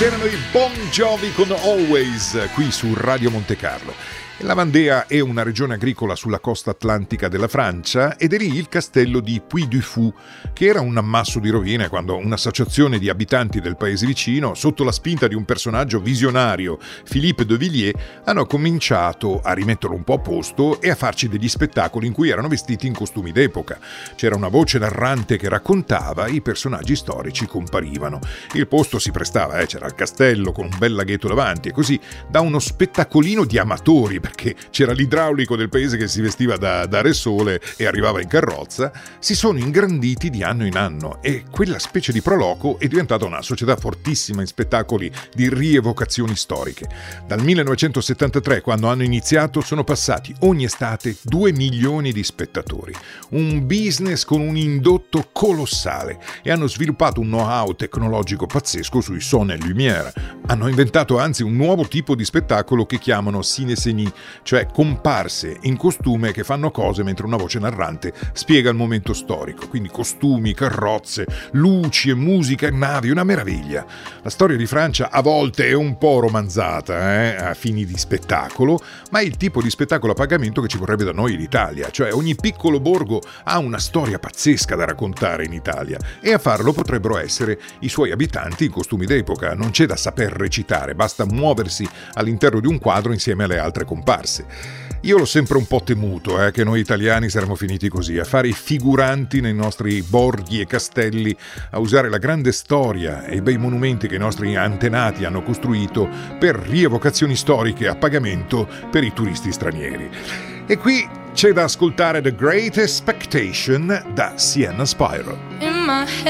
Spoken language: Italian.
C'erano i Bon Jovi con Always qui su Radio Monte Carlo. La Vendée è una regione agricola sulla costa atlantica della Francia ed è lì il castello di Puy-du-Fou, che era un ammasso di rovine quando un'associazione di abitanti del paese vicino, sotto la spinta di un personaggio visionario, Philippe de Villiers, hanno cominciato a rimetterlo un po' a posto e a farci degli spettacoli in cui erano vestiti in costumi d'epoca. C'era una voce narrante che raccontava, i personaggi storici comparivano. Il posto si prestava, c'era il castello con un bel laghetto davanti e così, da uno spettacolino di amatori, perché c'era l'idraulico del paese che si vestiva da Re Sole e arrivava in carrozza, si sono ingranditi di anno in anno e quella specie di Proloco è diventata una società fortissima in spettacoli di rievocazioni storiche. Dal 1973, quando hanno iniziato, sono passati ogni estate 2 milioni di spettatori. Un business con un indotto colossale e hanno sviluppato un know-how tecnologico pazzesco sui son e lumière. Hanno inventato anzi un nuovo tipo di spettacolo che chiamano ciné-scénie, cioè comparse in costume che fanno cose mentre una voce narrante spiega il momento storico. Quindi costumi, carrozze, luci e musica e navi, una meraviglia. La storia di Francia a volte è un po' romanzata a fini di spettacolo, ma è il tipo di spettacolo a pagamento che ci vorrebbe da noi in Italia. Cioè ogni piccolo borgo ha una storia pazzesca da raccontare in Italia e a farlo potrebbero essere i suoi abitanti in costumi d'epoca. Non c'è da saper recitare, basta muoversi all'interno di un quadro insieme alle altre comparse. Io l'ho sempre un po' temuto che noi italiani saremmo finiti così, a fare i figuranti nei nostri borghi e castelli, a usare la grande storia e i bei monumenti che i nostri antenati hanno costruito per rievocazioni storiche a pagamento per i turisti stranieri. E qui c'è da ascoltare The Great Expectation da Sienna Spyro.